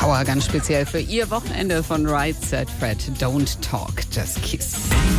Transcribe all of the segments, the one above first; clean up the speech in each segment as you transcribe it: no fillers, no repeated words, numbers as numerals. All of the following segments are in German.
Power ganz speziell für Ihr Wochenende von Right Said Fred. Don't Talk, Just Kiss.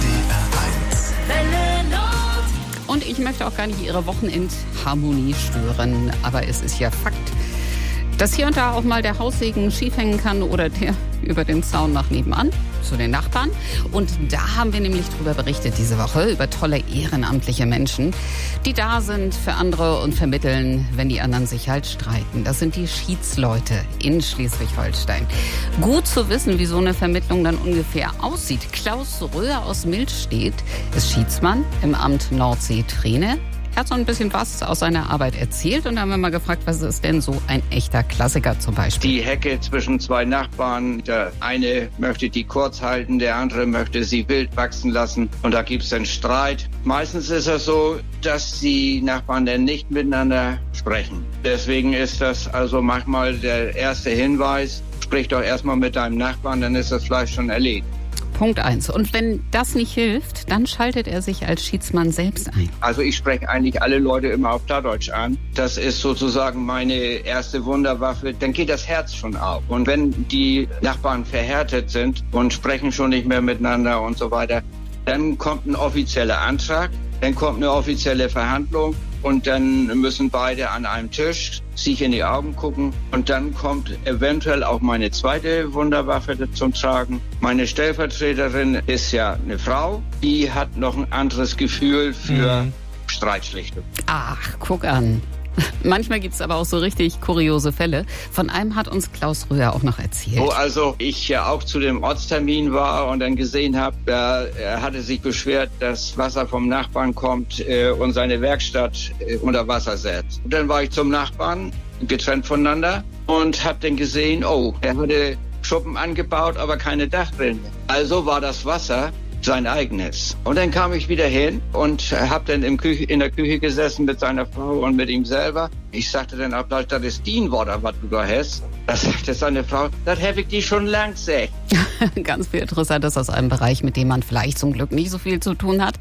Und ich möchte auch gar nicht Ihre Wochenendharmonie stören, aber es ist ja Fakt, dass hier und da auch mal der Haussegen schief hängen kann oder der über den Zaun nach nebenan, zu den Nachbarn. Und da haben wir nämlich drüber berichtet diese Woche, über tolle ehrenamtliche Menschen, die da sind für andere und vermitteln, wenn die anderen sich halt streiten. Das sind die Schiedsleute in Schleswig-Holstein. Gut zu wissen, wie so eine Vermittlung dann ungefähr aussieht. Klaus Röhr aus Milstedt ist Schiedsmann im Amt Nordsee-Treene. Er hat so ein bisschen was aus seiner Arbeit erzählt und da haben wir mal gefragt, was ist denn so ein echter Klassiker zum Beispiel? Die Hecke zwischen zwei Nachbarn. Der eine möchte die kurz halten, der andere möchte sie wild wachsen lassen und da gibt es dann Streit. Meistens ist es so, dass die Nachbarn dann nicht miteinander sprechen. Deswegen ist das also manchmal der erste Hinweis, sprich doch erstmal mit deinem Nachbarn, dann ist das Fleisch schon erledigt. Punkt 1. Und wenn das nicht hilft, dann schaltet er sich als Schiedsmann selbst ein. Also ich spreche eigentlich alle Leute immer auf Plattdeutsch an. Das ist sozusagen meine erste Wunderwaffe. Dann geht das Herz schon auf. Und wenn die Nachbarn verhärtet sind und sprechen schon nicht mehr miteinander und so weiter, dann kommt ein offizieller Antrag, dann kommt eine offizielle Verhandlung und dann müssen beide an einem Tisch sich in die Augen gucken und dann kommt eventuell auch meine zweite Wunderwaffe zum Tragen. Meine Stellvertreterin ist ja eine Frau, die hat noch ein anderes Gefühl für Streitschlichtung. Ach, guck an. Manchmal gibt es aber auch so richtig kuriose Fälle. Von einem hat uns Klaus Röhr auch noch erzählt. Wo also ich ja auch zu dem Ortstermin war und dann gesehen habe, er hatte sich beschwert, dass Wasser vom Nachbarn kommt und seine Werkstatt unter Wasser setzt. Und dann war ich zum Nachbarn, getrennt voneinander, und habe dann gesehen, oh, er hatte Schuppen angebaut, aber keine Dachrinne. Also war das Wasser sein eigenes. Und dann kam ich wieder hin und habe dann in der Küche gesessen mit seiner Frau und mit ihm selber. Ich sagte dann auch, das ist dein Wort, was du da hast. Da sagte seine Frau, das habe ich dir schon lang gesagt. Ganz viel Interessantes aus einem Bereich, mit dem man vielleicht zum Glück nicht so viel zu tun hat.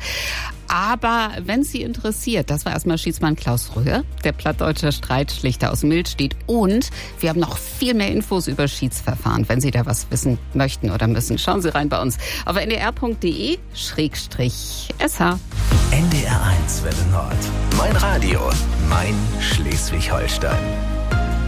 Aber wenn Sie interessiert, das war erstmal Schiedsmann Klaus Röhr, der plattdeutsche Streitschlichter aus Milstedt. Und wir haben noch viel mehr Infos über Schiedsverfahren. Wenn Sie da was wissen möchten oder müssen, schauen Sie rein bei uns auf ndr.de/sh. NDR1 Welle Nord. Mein Radio, mein Schleswig-Holstein.